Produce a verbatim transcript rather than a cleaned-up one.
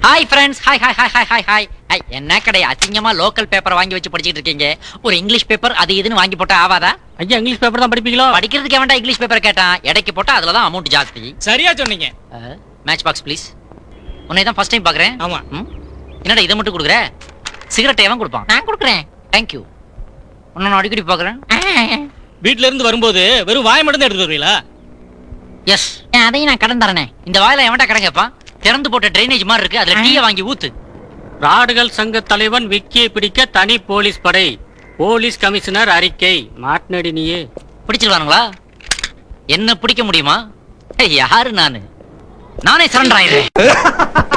Hi friends, hi hi hi hi hi hi hi. என்ன கடை அசிங்கமா லோக்கல் பேப்பர் வாங்கி வச்சு படிச்சிட்டு இருக்கீங்க? ஒரு இங்கிலீஷ் பேப்பர் அது இதுன்னு வாங்கி போட்டா ஆவாதா? ஐயா இங்கிலீஷ் பேப்பர் தான் படிப்பீங்களோ? படிக்கிறதுக்கு வேண்டாம் இங்கிலீஷ் பேப்பர் கேட்டான். எடைக்கு போட்டா அதுல தான் அமௌண்ட் ஜாஸ்தி. சரியா சொன்னீங்க. Match box please. உன்னை தான் ஃபர்ஸ்ட் டைம் பாக்குறேன். ஆமா. என்னடா இதை மட்டும் கொடுக்குற? சிகரெட் எவன் கொடுப்பான்? நான் கொடுக்குறேன். தேங்க்யூ. உன்னை நான் அடிக்கடி பாக்குறேன். வீட்ல இருந்து வரும்போது வெறும் வாய் மட்டும் தான் எடுத்து வருவீங்களா? எஸ், அதையும் நான் கடன் தரேனே. இந்த வாயில எவன்டா கடன் கேட்பான்? திறந்து போட்ட ட்ரைனேஜ் மாதிரி இருக்கு, அதுல டீயை வாங்கி ஊத்து. ராடுகள் சங்க தலைவன் விக்கியை பிடிக்க தனி போலீஸ் படை. போலீஸ் கமிஷனர் அறிக்கை. மாட்டினடி நீயே. பிடிச்சிருவானுங்களா? என்ன பிடிக்க முடியுமா? யாரு நானு? நானே சரண்டர் ஆயிடுறேன்.